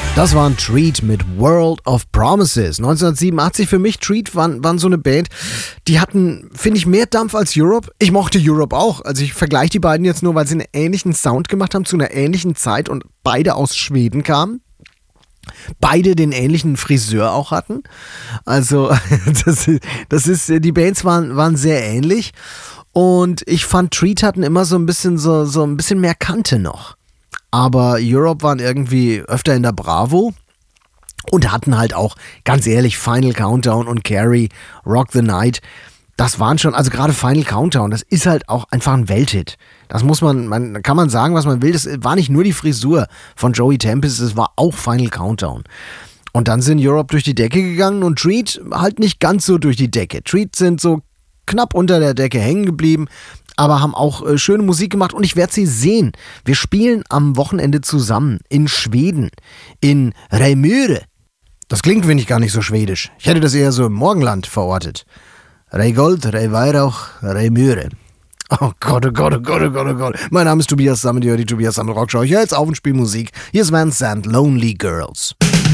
Das war ein Treat mit World of Promises. 1987 für mich. Treat waren so eine Band, die hatten, finde ich, mehr Dampf als Europe. Ich mochte Europe auch. Also ich vergleiche die beiden jetzt nur, weil sie einen ähnlichen Sound gemacht haben zu einer ähnlichen Zeit und beide aus Schweden kamen. Beide den ähnlichen Friseur auch hatten. Also die Bands waren sehr ähnlich. Und ich fand, Treat hatten immer so ein bisschen mehr Kante noch. Aber Europe waren irgendwie öfter in der Bravo und hatten halt auch, ganz ehrlich, Final Countdown und Carrie, Rock the Night. Das waren schon, also gerade Final Countdown, das ist halt auch einfach ein Welthit. Das kann man sagen, was man will. Das war nicht nur die Frisur von Joey Tempest, es war auch Final Countdown. Und dann sind Europe durch die Decke gegangen und Treat halt nicht ganz so durch die Decke. Treat sind so knapp unter der Decke hängen geblieben, aber haben auch schöne Musik gemacht und ich werde sie sehen. Wir spielen am Wochenende zusammen in Schweden, in Reimyre. Das klingt, finde ich, gar nicht so schwedisch. Ich hätte das eher so im Morgenland verortet. Reigold, Reiweihrauch, Reimyre. Oh Gott, oh Gott, oh Gott, oh Gott, oh Gott. Mein Name ist Tobias Sammet, die Tobias Sammet Rockshow. Ich höre jetzt auf und spiele Musik. Hier ist Van Sant, Lonely Girls.